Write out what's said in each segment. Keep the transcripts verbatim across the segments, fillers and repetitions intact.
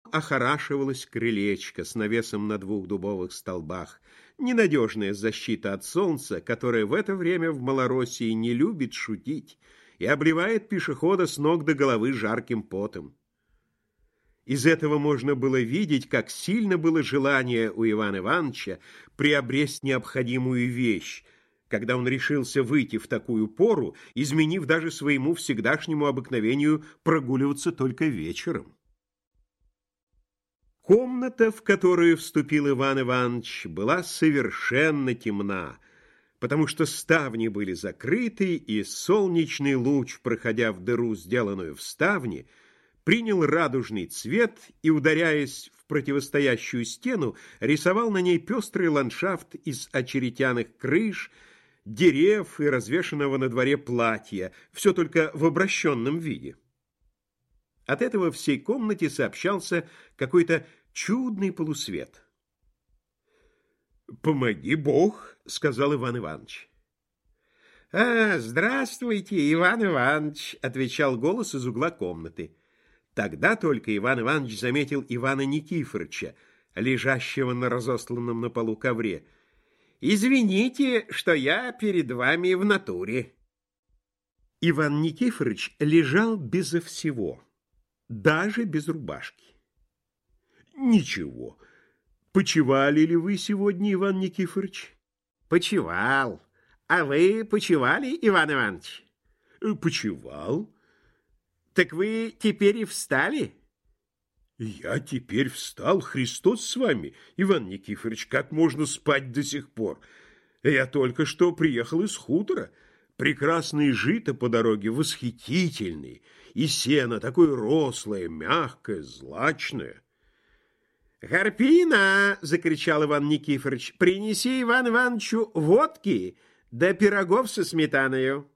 охорашивалось крылечко с навесом на двух дубовых столбах, ненадежная защита от солнца, которое в это время в Малороссии не любит шутить и обливает пешехода с ног до головы жарким потом. Из этого можно было видеть, как сильно было желание у Ивана Ивановича приобрести необходимую вещь, когда он решился выйти в такую пору, изменив даже своему всегдашнему обыкновению прогуливаться только вечером. Комната, в которую вступил Иван Иванович, была совершенно темна, потому что ставни были закрыты, и солнечный луч, проходя в дыру, сделанную в ставне, принял радужный цвет и, ударяясь в противостоящую стену, рисовал на ней пестрый ландшафт из очеретяных крыш, дерев и развешанного на дворе платья, все только в обращенном виде. От этого всей комнате сообщался какой-то чудный полусвет. «Помоги Бог», — сказал Иван Иванович. «А, здравствуйте, Иван Иванович», — отвечал голос из угла комнаты. Тогда только Иван Иванович заметил Ивана Никифоровича, лежащего на разосланном на полу ковре. «Извините, что я перед вами в натуре». Иван Никифорович лежал безо всего, даже без рубашки. «Ничего. Почивали ли вы сегодня, Иван Никифорович?» «Почивал. А вы почивали, Иван Иванович?» «Почивал». «Так вы теперь и встали?» «Я теперь встал, Христос с вами, Иван Никифорович, как можно спать до сих пор? Я только что приехал из хутора. Прекрасные жито по дороге, восхитительные, и сено такое рослое, мягкое, злачное». «Гарпина!» — закричал Иван Никифорович. «Принеси Ивану Ивановичу водки да пирогов со сметаною».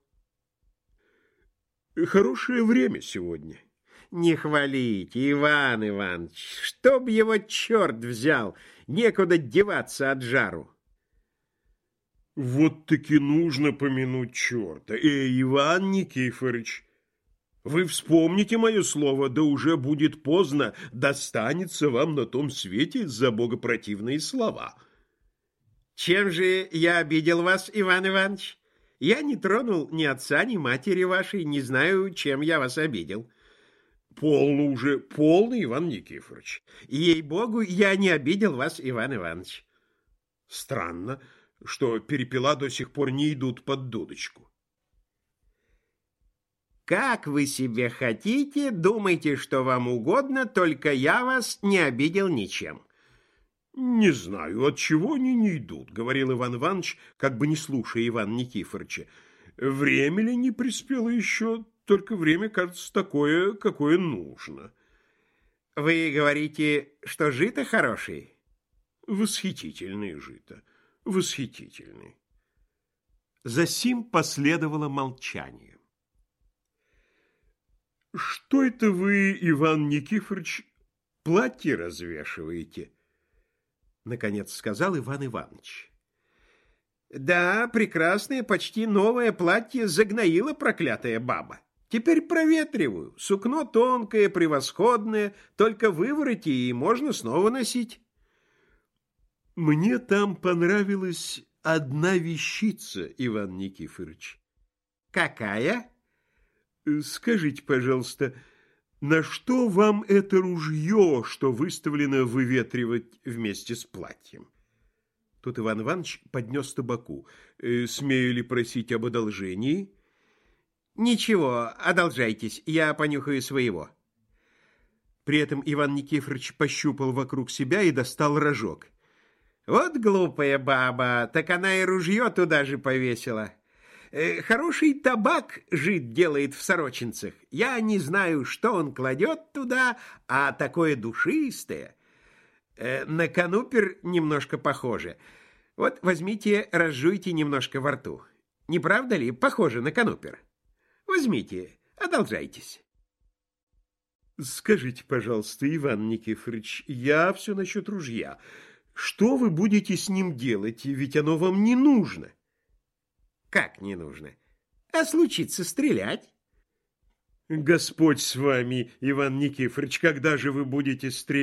«Хорошее время сегодня». «Не хвалите, Иван Иванович, чтоб его черт взял, некуда деваться от жару». «Вот-таки нужно помянуть черта. Эй, Иван Никифорович, вы вспомните мое слово, да уже будет поздно, достанется вам на том свете за богопротивные слова». «Чем же я обидел вас, Иван Иванович? Я не тронул ни отца, ни матери вашей, не знаю, чем я вас обидел». «Полно уже, полно, Иван Никифорович». «Ей-богу, я не обидел вас, Иван Иванович». «Странно, что перепела до сих пор не идут под дудочку». «Как вы себе хотите, думайте, что вам угодно, только я вас не обидел ничем». «Не знаю, от чего они не идут», — говорил Иван Иванович, как бы не слушая Ивана Никифоровича. «Время ли не приспело еще? Только время, кажется, такое, какое нужно». «Вы говорите, что жито хорошее?» «Восхитительное жито, восхитительное». Засим последовало молчание. «Что это вы, Иван Никифорович, платье развешиваете?» Наконец сказал Иван Иванович. «Да, прекрасное, почти новое платье загноила проклятая баба. Теперь проветриваю. Сукно тонкое, превосходное, только вывороти, и можно снова носить». «Мне там понравилась одна вещица, Иван Никифорович». «Какая?» «Скажите, пожалуйста, на что вам это ружье, что выставлено выветривать вместе с платьем?» Тут Иван Иванович поднес табаку. «Смею ли просить об одолжении?» «Ничего, одолжайтесь, я понюхаю своего». При этом Иван Никифорович пощупал вокруг себя и достал рожок. «Вот глупая баба, так она и ружье туда же повесила. Хороший табак жид делает в сорочинцах. Я не знаю, что он кладет туда, а такое душистое. На канупер немножко похоже. Вот возьмите, разжуйте немножко во рту. Не правда ли? Похоже на канупер. Возьмите, одолжайтесь». «Скажите, пожалуйста, Иван Никифорович, я все насчет ружья. Что вы будете с ним делать? Ведь оно вам не нужно». «Как не нужно? А случится стрелять?» «Господь с вами, Иван Никифорович, когда же вы будете стрелять?»